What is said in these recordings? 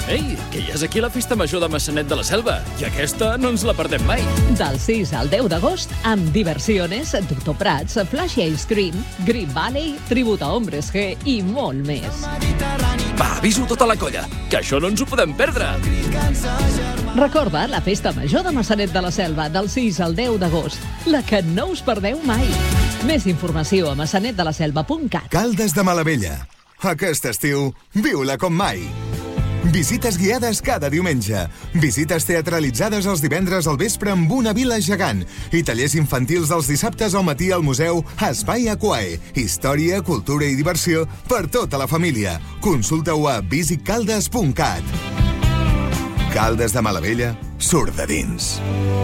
Ei, que ja és aquí la festa major de Maçanet de la Selva. I aquesta no ens la perdem mai. Del 6 al 10 d'agost, amb Diversiones, Doctor Prats, Flash Ice Cream, Green Valley, Tribut a Hombres G i molt més. Va, aviso tota la colla, que això no ens ho podem perdre. Recorda la festa major de Maçanet de la Selva del 6 al 10 d'agost, la que no us perdeu mai. Més informació a maçanetdelaselva.cat. Caldes de Malavella. Aquest estiu, viu-la com mai. Visites guiades cada diumenge. Visites teatralitzades els divendres al vespre amb una vila gegant. I tallers infantils els dissabtes al matí al museu Espai Aquae. Història, cultura i diversió per tota la família. Consulta-ho a visitcaldes.cat. Caldes de Malavella, surt de dins.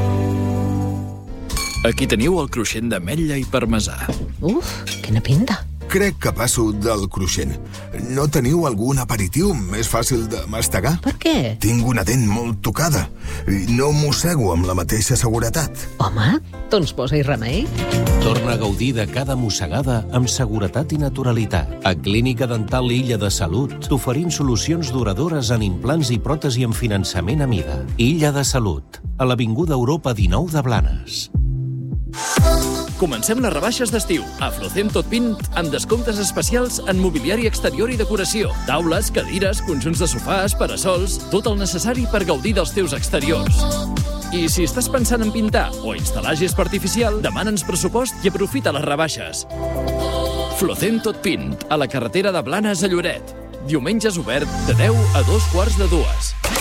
Aquí teniu el cruixent d'ametlla i parmesà. Uf, quina pinta. Crec que passo del cruixent. No teniu algun aperitiu més fàcil de mastegar? Per què? Tinc una dent molt tocada i no mossego amb la mateixa seguretat. Home, doncs posa-hi remei. Torna a gaudir de cada mossegada amb seguretat i naturalitat. A Clínica Dental Illa de Salut t'oferim solucions duradores en implants i pròtesi amb finançament a mida. Illa de Salut, a l'Avinguda Europa 19 de Blanes. Comencem les rebaixes d'estiu a Flocent Tot Vint amb descomptes especials en mobiliari exterior i decoració. Taules, cadires, conjunts de sofàs, parasols, tot el necessari per gaudir dels teus exteriors. I si estàs pensant en pintar o instal·lar gespa artificial, demana'ns pressupost i aprofita les rebaixes. Flocent Tot Vint, a la carretera de Blanes a Lloret. Diumenges obert de 10 a 2:15.